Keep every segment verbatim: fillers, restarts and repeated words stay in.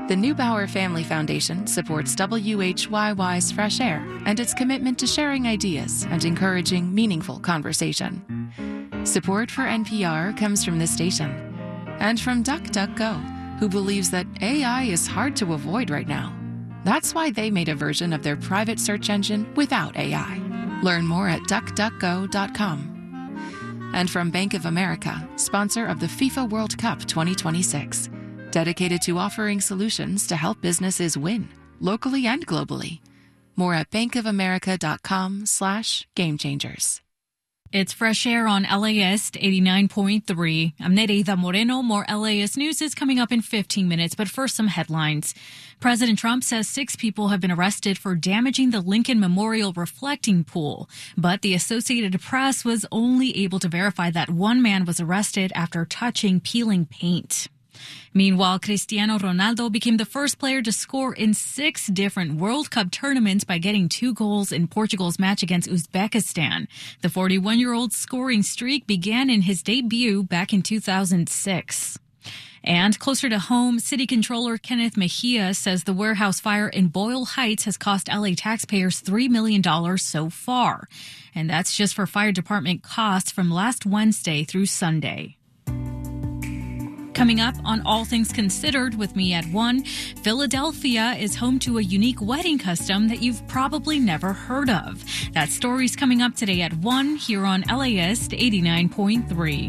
The Neubauer Family Foundation supports W H Y Y's Fresh Air and its commitment to sharing ideas and encouraging meaningful conversation. Support for N P R comes from this station and from DuckDuckGo, who believes that A I is hard to avoid right now. That's why they made a version of their private search engine without A I. Learn more at duck duck go dot com. And from Bank of America, sponsor of the FIFA World Cup twenty twenty-six. Dedicated to offering solutions to help businesses win, locally and globally. More at bankofamerica.com slash game changers. It's Fresh Air on L A S eighty-nine point three. I'm Nereida Moreno. More L A S news is coming up in fifteen minutes, but first some headlines. President Trump says six people have been arrested for damaging the Lincoln Memorial reflecting pool, but the Associated Press was only able to verify that one man was arrested after touching peeling paint. Meanwhile, Cristiano Ronaldo became the first player to score in six different World Cup tournaments by getting two goals in Portugal's match against Uzbekistan. The forty-one-year-old's scoring streak began in his debut back in two thousand six. And closer to home, City Controller Kenneth Mejia says the warehouse fire in Boyle Heights has cost L A taxpayers three million dollars so far. And that's just for fire department costs from last Wednesday through Sunday. Coming up on All Things Considered with me at one, Philadelphia is home to a unique wedding custom that you've probably never heard of. That story's coming up today at one here on L A S eighty-nine point three.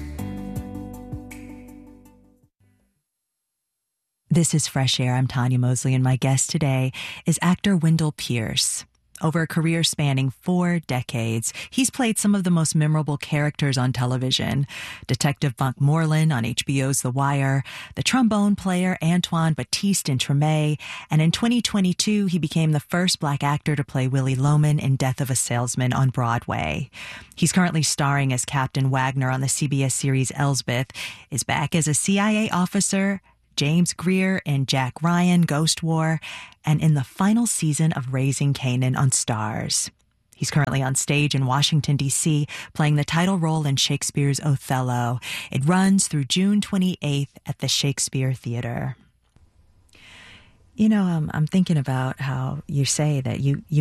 This is Fresh Air. I'm Tanya Mosley, and my guest today is actor Wendell Pierce. Over a career spanning four decades, he's played some of the most memorable characters on television. Detective Bunk Moreland on H B O's The Wire, the trombone player Antoine Batiste in Treme, and in twenty twenty-two, he became the first black actor to play Willie Loman in Death of a Salesman on Broadway. He's currently starring as Captain Wagner on the C B S series Elsbeth, is back as a C I A officer, James Greer in Jack Ryan, Ghost War, and in the final season of Raising Kanan on Starz. He's currently on stage in Washington, D C, playing the title role in Shakespeare's Othello. It runs through June twenty-eighth at the Shakespeare Theater. You know, um, I'm thinking about how you say that you, you